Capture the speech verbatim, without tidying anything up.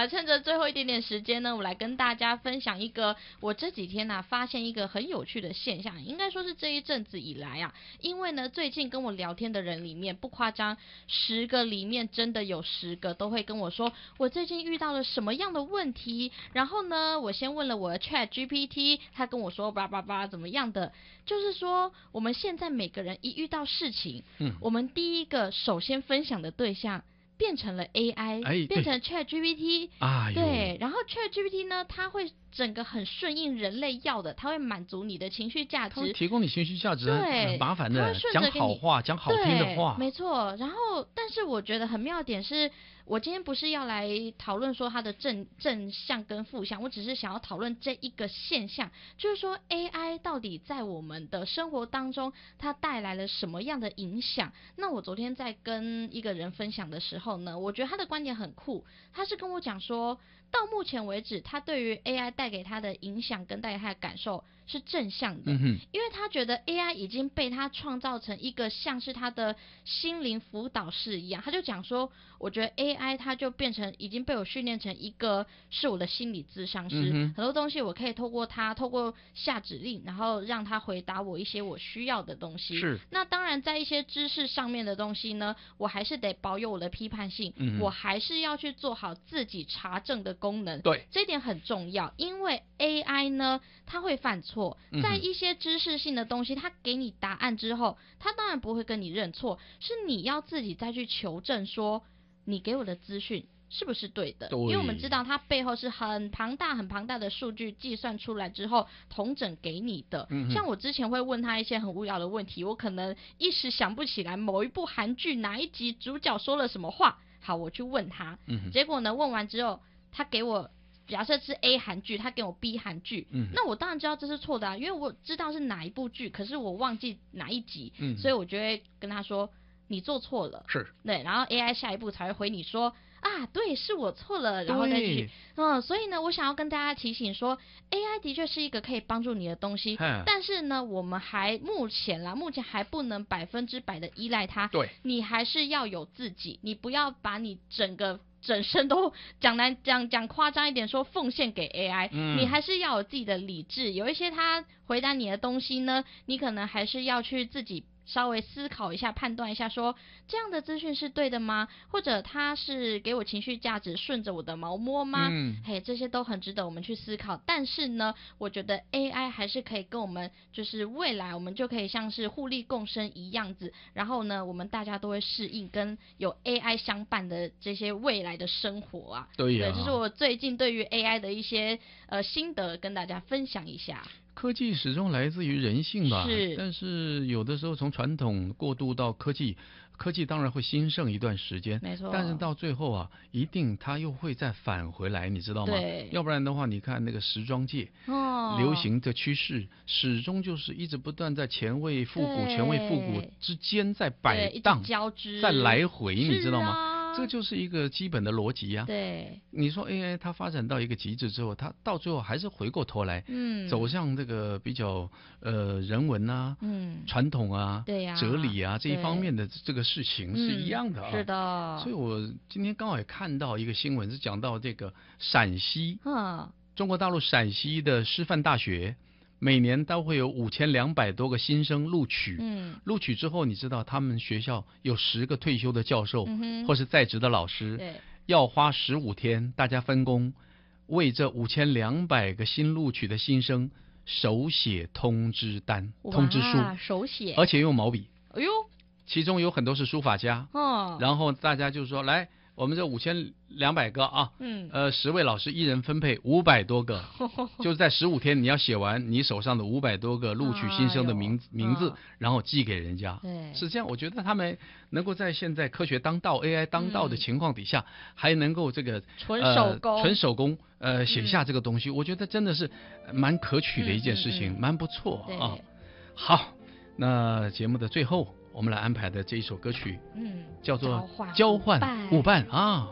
了，趁着最后一点点时间呢，我来跟大家分享一个我这几天呢、啊、发现一个很有趣的现象，应该说是这一阵子以来啊，因为呢最近跟我聊天的人里面不夸张，十个里面真的有十个都会跟我说我最近遇到了什么样的问题，然后呢我先问了我的 Chat G P T， 他跟我说叭叭叭怎么样的，就是说我们现在每个人一遇到事情，嗯，我们第一个首先分享的对象变成了 A I，哎，变成 Chat G P T，啊，对，然后 Chat G P T 呢，它会整个很顺应人类要的，它会满足你的情绪价值，它会提供你情绪价值， 对， 很麻烦的，讲好话，讲好听的话， 没错。然后，但是我觉得很妙的点是，我今天不是要来讨论说它的正正向跟负向，我只是想要讨论这一个现象，就是说 A I 到底在我们的生活当中，它带来了什么样的影响？那我昨天在跟一个人分享的时候呢，我觉得他的观点很酷，他是跟我讲说，到目前为止，他对于 A I 带给他的影响跟带给他的感受是正向的，嗯，因为他觉得 A I 已经被他创造成一个像是他的心灵辅导室一样，他就讲说，我觉得 A I 它就变成已经被我训练成一个是我的心理咨商师，嗯，很多东西我可以透过他，透过下指令，然后让他回答我一些我需要的东西。是，那当然在一些知识上面的东西呢，我还是得保有我的批判性，嗯，我还是要去做好自己查证的功能。对，这一点很重要，因为 A I 呢，它会犯错，在一些知识性的东西，它给你答案之后，它当然不会跟你认错，是你要自己再去求证说，你给我的资讯是不是对的？对，因为我们知道它背后是很庞大、很庞大的数据计算出来之后，统整给你的。嗯，像我之前会问他一些很无聊的问题，我可能一时想不起来某一部韩剧哪一集主角说了什么话，好，我去问他，嗯，结果呢，问完之后，他给我。假设是 A 韩剧，他给我 B 韩剧，嗯，那我当然知道这是错的啊，因为我知道是哪一部剧，可是我忘记哪一集，嗯，所以我就会跟他说你做错了，是，对，然后 A I 下一步才会回你说啊，对，是我错了，然后再继续，嗯，所以呢，我想要跟大家提醒说 ，A I 的确是一个可以帮助你的东西，但是呢，我们还目前啦，目前还不能百分之百的依赖它，对，你还是要有自己，你不要把你整个。整身都讲难讲讲夸张一点说奉献给 A I，嗯，你还是要有自己的理智，有一些他回答你的东西呢，你可能还是要去自己稍微思考一下，判断一下说这样的资讯是对的吗？或者他是给我情绪价值，顺着我的毛摸吗？嗯，嘿，这些都很值得我们去思考。但是呢，我觉得 A I 还是可以跟我们，就是未来我们就可以像是互利共生一样子，然后呢，我们大家都会适应跟有 A I 相伴的这些未来的生活啊。对呀、啊，对，这是我最近对于 A I 的一些呃心得，跟大家分享一下。 科技始终来自于人性吧，是，但是有的时候从传统过渡到科技，科技当然会兴盛一段时间，没错，但是到最后啊，一定它又会再返回来，你知道吗？对，要不然的话，你看那个时装界，哦，流行的趋势始终就是一直不断在前卫复古、前卫复古之间在摆荡，交织，在来回，你知道吗？这就是一个基本的逻辑呀、啊。对，你说 A I 它发展到一个极致之后，它到最后还是回过头来，嗯，走向这个比较呃人文啊、嗯、传统啊、对呀、哲理啊这一方面的这个事情是一样的啊。嗯、是的。所以我今天刚好也看到一个新闻，是讲到这个陕西，嗯，中国大陆陕西的师范大学。每年都会有五千两百多个新生录取，嗯，录取之后，你知道他们学校有十个退休的教授，嗯、或是在职的老师，对，要花十五天，大家分工，为这五千两百个新录取的新生手写通知单、通知书， 手写， 而且用毛笔， 哎呦， 其中有很多是书法家，哦，然后大家就说来。我们这五千两百个啊，嗯，呃，十位老师一人分配五百多个，就是在十五天你要写完你手上的五百多个录取新生的名、哎、名字，然后寄给人家。对，是这样。我觉得他们能够在现在科学当道、A I 当道的情况底下，嗯、还能够这个纯手工、 呃、纯手工呃写下这个东西，嗯、我觉得真的是蛮可取的一件事情，蛮、嗯嗯、不错啊。好，那节目的最后。我们来安排的这一首歌曲，嗯，叫做《交换舞伴》啊。